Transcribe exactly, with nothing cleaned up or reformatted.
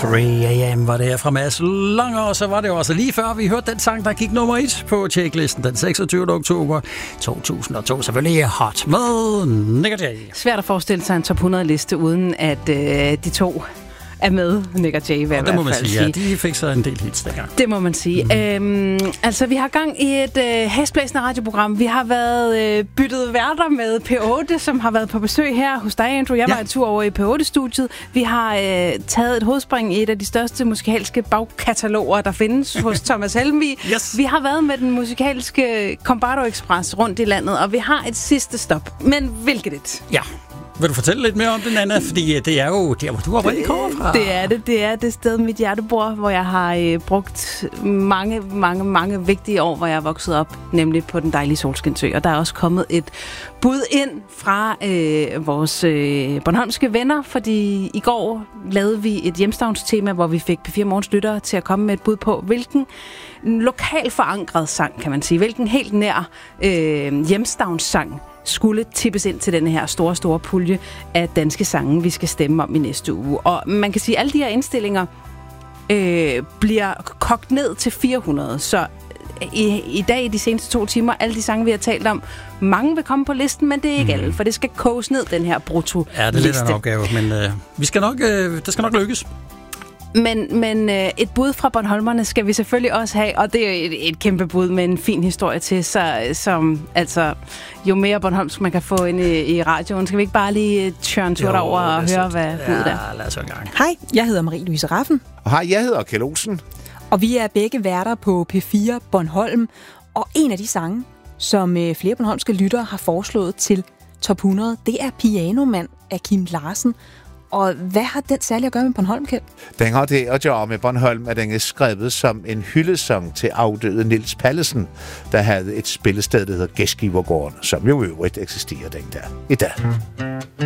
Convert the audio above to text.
tre a m var det her fra Mads Langer, og så var det jo også lige før, vi hørte den sang, der gik nummer et på checklisten den seksogtyvende oktober to tusind og to. Selvfølgelig Hot med Nick og Jay. Svært at forestille sig en top hundrede liste, uden at øh, de to er med, Nick og Jay, vil jeg i det må hvert man fald sige, sige. ja, de fik så en del hits dengang. Det må man sige. Mm. Øhm, altså, vi har gang i et øh, hæsblæsende radioprogram. Vi har været øh, byttet værter med P otte, som har været på besøg her hos dig, Andrew. Jeg var ja. en tur over i P otte-studiet. Vi har øh, taget et hovedspring i et af de største musikalske bagkataloger, der findes hos Thomas Helmvig. Yes. Vi har været med den musikalske Combardo Express rundt i landet, og vi har et sidste stop. Men hvilket et? Ja. Vil du fortælle lidt mere om den, Anna? Fordi det er jo der, hvor du oprindeligt kommer fra. Det er det. Det er det sted, mit hjerte bor, hvor jeg har øh, brugt mange, mange, mange vigtige år, hvor jeg er vokset op, nemlig på den dejlige Solskinsø. Og der er også kommet et bud ind fra øh, vores øh, bornholmske venner, fordi i går lavede vi et hjemstavnstema, hvor vi fik P fire Morgens lyttere til at komme med et bud på, hvilken lokal forankret sang, kan man sige, hvilken helt nær øh, hjemstavnssang skulle tippes ind til denne her store, store pulje af danske sange, vi skal stemme om i næste uge. Og man kan sige, at alle de her indstillinger øh, bliver kogt ned til fire hundrede. Så i, i dag, i de seneste to timer, alle de sange, vi har talt om, mange vil komme på listen, men det er ikke mm. alle, for det skal koges ned, den her brutto-liste. Ja, det er lidt af en opgave, men øh, vi skal nok, øh, det skal nok lykkes. Men, men øh, et bud fra Bornholmerne skal vi selvfølgelig også have, og det er et, et kæmpe bud med en fin historie til, så, som altså, jo mere Bornholmsk man kan få ind i, i radioen, skal vi ikke bare lige tørre en tur derover og høre, hvad budet er? Ja, lad os en gang. Hej, jeg hedder Marie-Louise Raffen. Og hej, jeg hedder Kjeld Olsen. Og vi er begge værter på P fire Bornholm, og en af de sange, som øh, flere bornholmske lyttere har foreslået til top hundrede, det er Pianomand af Kim Larsen. Og hvad har den særligt at gøre med Bornholm, Kjeld? Den har det at gøre med Bornholm, at den er skrevet som en hyldesang til afdøde Niels Pallesen, der havde et spillested, der hedder Gæstgivergården, som jo øvrigt eksisterer den der i dag.